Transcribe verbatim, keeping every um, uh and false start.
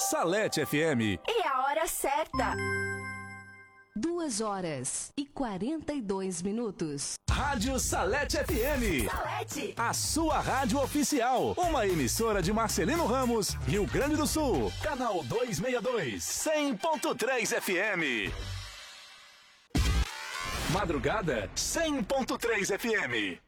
Salete F M. E a hora certa. Duas horas e quarenta e dois minutos. Rádio Salete F M. Salete. A sua rádio oficial. Uma emissora de Marcelino Ramos, Rio Grande do Sul. Canal duzentos e sessenta e dois. cem ponto três F M. Madrugada cem ponto três F M.